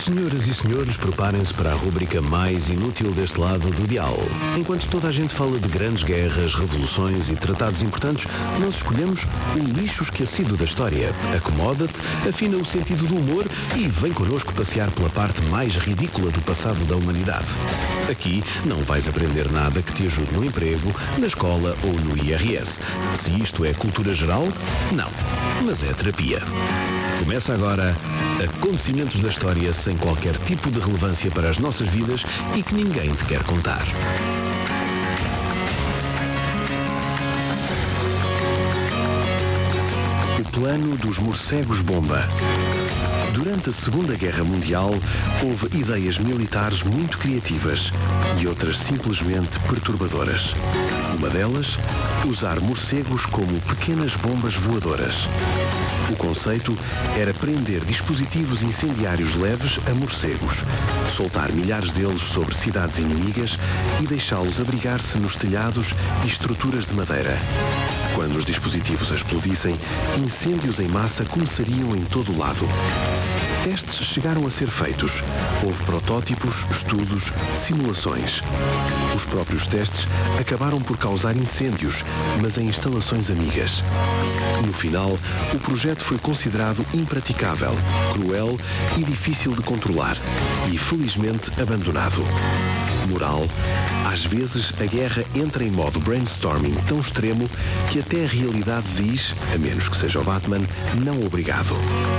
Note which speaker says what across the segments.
Speaker 1: Senhoras e senhores, preparem-se para a rúbrica mais inútil deste lado do dial. Enquanto toda a gente fala de grandes guerras, revoluções e tratados importantes, nós escolhemos o lixo esquecido da história. Acomoda-te, afina o sentido do humor e vem connosco passear pela parte mais ridícula do passado da humanidade. Aqui não vais aprender nada que te ajude no emprego, na escola ou no IRS. Se isto é cultura geral, não. Mas é terapia. Começa agora Acontecimentos da História sem qualquer tipo de relevância para as nossas vidas e que ninguém te quer contar. O plano dos morcegos-bomba. Durante a Segunda Guerra Mundial, houve ideias militares muito criativas e outras simplesmente perturbadoras. Uma delas, usar morcegos como pequenas bombas voadoras. O conceito era prender dispositivos incendiários leves a morcegos, soltar milhares deles sobre cidades inimigas e deixá-los abrigar-se nos telhados e estruturas de madeira. Quando os dispositivos explodissem, incêndios em massa começariam em todo o lado. Testes chegaram a ser feitos. Houve protótipos, estudos, simulações. Os próprios testes acabaram por causar incêndios, mas em instalações amigas. No final, o projeto foi considerado impraticável, cruel e difícil de controlar, e felizmente abandonado. Moral: às vezes a guerra entra em modo brainstorming tão extremo que até a realidade diz, a menos que seja o Batman, não obrigado.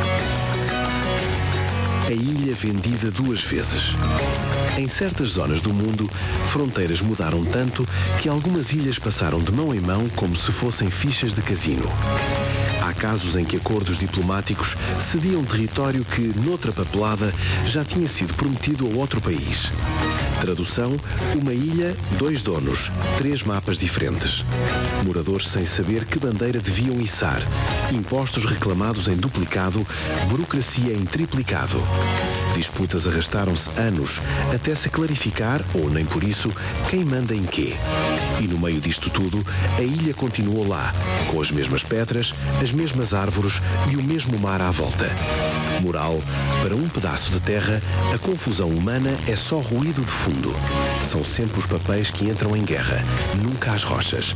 Speaker 1: A ilha vendida 2 vezes. Em certas zonas do mundo, fronteiras mudaram tanto que algumas ilhas passaram de mão em mão como se fossem fichas de casino. Há casos em que acordos diplomáticos cediam território que, noutra papelada, já tinha sido prometido a outro país. Tradução: uma ilha, 2 donos, 3 mapas diferentes. Moradores sem saber que bandeira deviam içar. Impostos reclamados em duplicado, burocracia em triplicado. Disputas arrastaram-se anos, até se clarificar, ou nem por isso, quem manda em quê. E no meio disto tudo, a ilha continuou lá, com as mesmas pedras, as mesmas árvores e o mesmo mar à volta. Moral: para um pedaço de terra, a confusão humana é só ruído de fundo. São sempre os papéis que entram em guerra, nunca as rochas.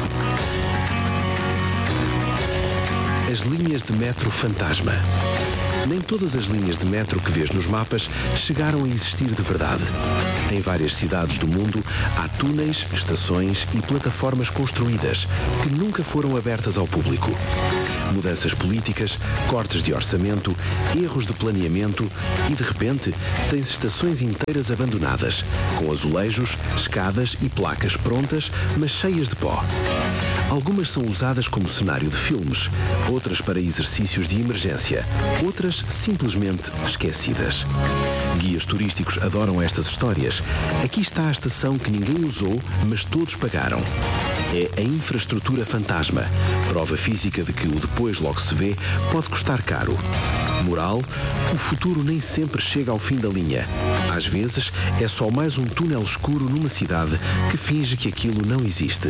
Speaker 1: As linhas de metro fantasma. Nem todas as linhas de metro que vês nos mapas chegaram a existir de verdade. Em várias cidades do mundo há túneis, estações e plataformas construídas que nunca foram abertas ao público. Mudanças políticas, cortes de orçamento, erros de planeamento e, de repente, tens estações inteiras abandonadas, com azulejos, escadas e placas prontas, mas cheias de pó. Algumas são usadas como cenário de filmes, outras para exercícios de emergência, outras simplesmente esquecidas. Guias turísticos adoram estas histórias. Aqui está a estação que ninguém usou, mas todos pagaram. É a infraestrutura fantasma, prova física de que o depois logo se vê pode custar caro. Moral: o futuro nem sempre chega ao fim da linha. Às vezes é só mais um túnel escuro numa cidade que finge que aquilo não existe.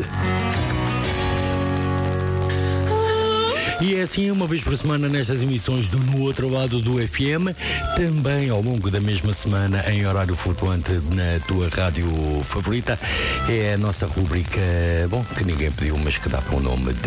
Speaker 2: E é assim, uma vez por semana nestas emissões do No Outro Lado do FM, também ao longo da mesma semana em horário flutuante na tua rádio favorita. É a nossa rúbrica, bom, que ninguém pediu, mas que dá para o nome de